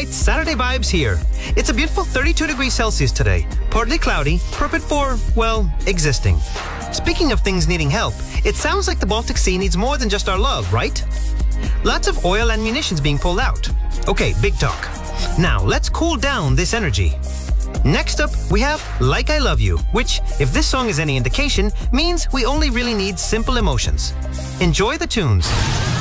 right, Saturday vibes here. It's a beautiful 32 degrees Celsius today. Partly cloudy, perfect for, well, existing. Speaking of things needing help, it sounds like the Baltic Sea needs more than just our love, right? Lots of oil and munitions being pulled out. Okay, big talk. Now, let's cool down this energy. Next up, we have Like I Love You, which, if this song is any indication, means we only really need simple emotions. Enjoy the tunes.